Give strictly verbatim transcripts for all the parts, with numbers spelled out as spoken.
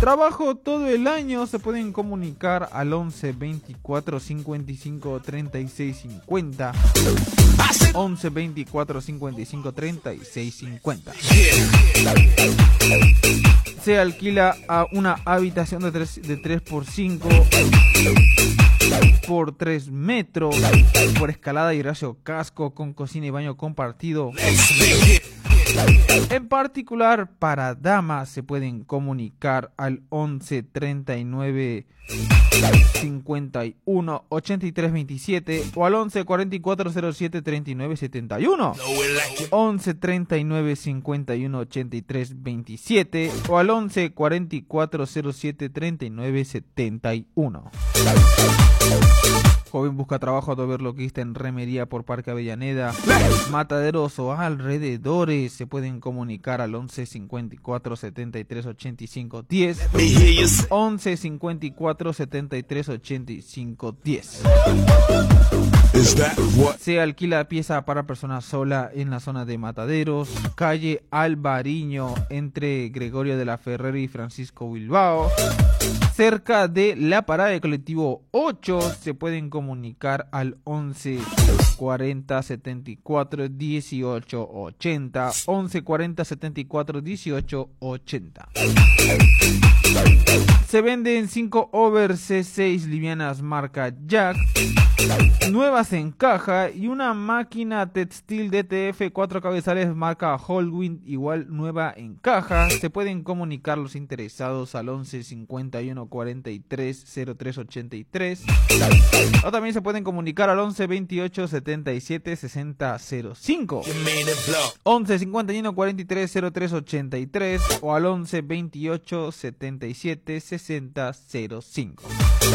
Trabajo todo el año, se pueden comunicar al once veinticuatro cincuenta y cinco treinta y seis cincuenta. once veinticuatro cincuenta y cinco treinta y seis cincuenta. Se alquila a una habitación de tres, de tres por cinco por tres metros, por escalada y ratio casco, con cocina y baño compartido. En particular, para damas se pueden comunicar al once treinta y nueve cincuenta y uno ochenta y tres veintisiete o al once cuarenta y cuatro cero siete treinta y nueve setenta y uno. once treinta y nueve cincuenta y uno ochenta y tres veintisiete o al once cuarenta y cuatro cero siete treinta y nueve setenta y uno. Joven busca trabajo de overloquista en remería por Parque Avellaneda, Mataderos o alrededores. Se pueden comunicar al once cincuenta y cuatro setenta y tres ochenta y cinco diez. once cincuenta y cuatro setenta y tres ochenta y cinco diez. Se alquila pieza para persona sola en la zona de Mataderos, calle Alvariño, entre Gregorio de la Ferrera y Francisco Bilbao. Cerca de la parada de colectivo ocho. Se pueden comunicar al once cuarenta setenta y cuatro dieciocho ochenta. once cuarenta setenta y cuatro dieciocho ochenta. Se venden cinco over C seis livianas marca Jack, nuevas en caja, y una máquina textil D T F cuatro cabezales marca Holwind, igual nueva en caja. Se pueden comunicar los interesados al once cincuenta y uno cuarenta y tres cero tres ochenta y tres, o también se pueden comunicar al once veintiocho setenta y siete sesenta cero cinco, once cincuenta y uno cuarenta y tres cero tres ochenta y tres o al once veintiocho setenta y siete sesenta cero cinco.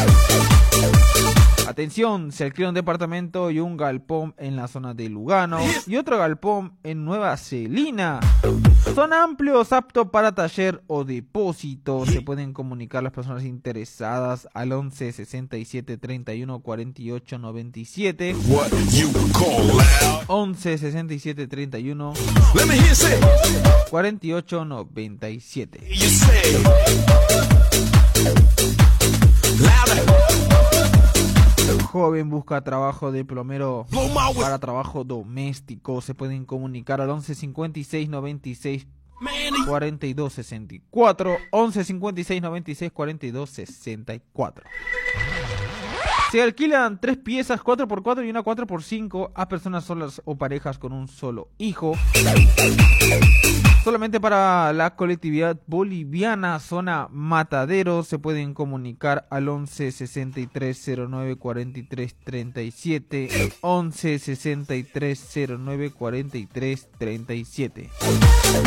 Atención, se alquila un departamento y un galpón en la zona de Lugano y otro galpón en Nueva Celina. Son amplios, aptos para taller o depósito. Se pueden comunicar las personas interesadas al once sesenta y siete treinta y uno cuarenta y ocho noventa y siete. once sesenta y siete treinta y uno cuarenta y ocho noventa y siete. Joven busca trabajo de plomero para trabajo doméstico. Se pueden comunicar al once cincuenta y seis noventa y seis cuarenta y dos sesenta y cuatro. once cincuenta y seis noventa y seis cuarenta y dos sesenta y cuatro. Se alquilan tres piezas cuatro por cuatro y una cuatro por cinco a personas solas o parejas con un solo hijo. Solamente para la colectividad boliviana, zona Matadero. Se pueden comunicar al once sesenta y tres cero nueve cuarenta y tres treinta y siete, once sesenta y tres cero nueve cuarenta y tres treinta y siete.